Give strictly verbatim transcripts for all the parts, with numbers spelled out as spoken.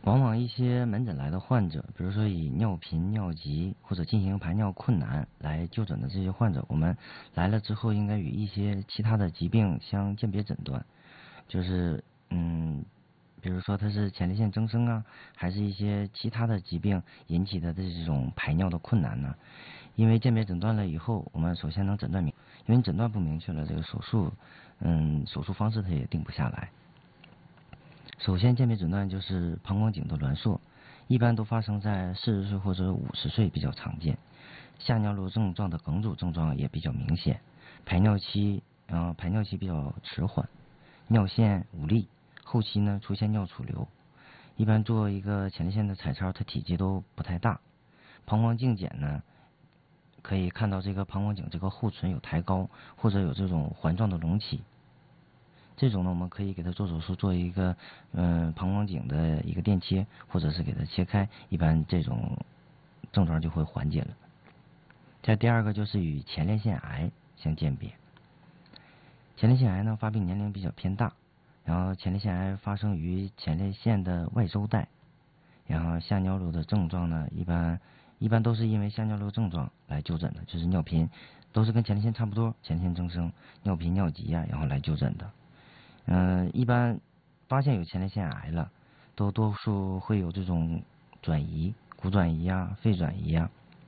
往往一些门诊来的患者，比如说以尿频、尿急或者进行排尿困难来就诊的这些患者，我们来了之后应该与一些其他的疾病相鉴别诊断，就是嗯，比如说它是前列腺增生啊，还是一些其他的疾病引起的这种排尿的困难呢？因为鉴别诊断了以后，我们首先能诊断明，因为诊断不明确了，这个手术，嗯，手术方式它也定不下来。首先，鉴别诊断就是膀胱颈的挛缩，一般都发生在四十岁或者五十岁比较常见。下尿路症状的梗阻症状也比较明显，排尿期，呃，排尿期比较迟缓，尿线无力，后期呢出现尿储留。一般做一个前列腺的彩超，它体积都不太大。膀胱镜检呢，可以看到这个膀胱颈这个后唇有抬高，或者有这种环状的隆起。这种呢，我们可以给他做手术，做一个嗯、呃、膀胱颈的一个电切，或者是给他切开，一般这种症状就会缓解了。再第二个就是与前列腺癌相鉴别。前列腺癌呢，发病年龄比较偏大，然后前列腺癌发生于前列腺的外周带，然后下尿路的症状呢，一般一般都是因为下尿路症状来就诊的，就是尿频，都是跟前列腺差不多，前列腺增生、尿频、尿急呀、啊，然后来就诊的。嗯、呃，一般发现有前列腺癌了，都多数会有这种转移、骨转移啊、肺转移啊。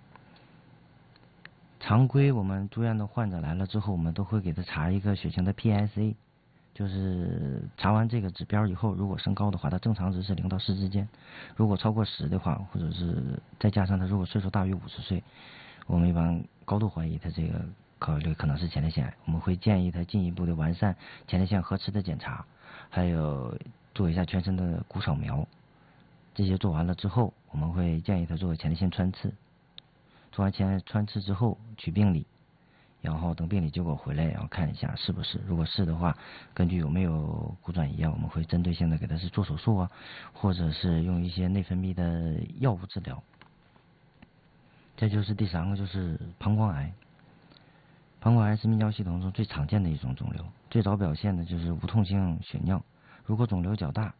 常规我们住院的患者来了之后，我们都会给他查一个血清的 P S A， 就是查完这个指标以后，如果升高的话，它正常值是零到十之间，如果超过十的话，或者是再加上他如果岁数大于五十岁，我们一般高度怀疑他这个考虑可能是前列腺癌，我们会建议他进一步的完善前列腺核磁的检查，还有做一下全身的骨扫描。这些做完了之后，我们会建议他做前列腺穿刺。做完前列腺穿刺之后取病理，然后等病理结果回来，然后看一下是不是，如果是的话，根据有没有骨转移啊，我们会针对性的给他是做手术啊，或者是用一些内分泌的药物治疗。这就是第三个，就是膀胱癌。膀胱癌是泌尿系统中最常见的一种肿瘤，最早表现的就是无痛性血尿。如果肿瘤较大，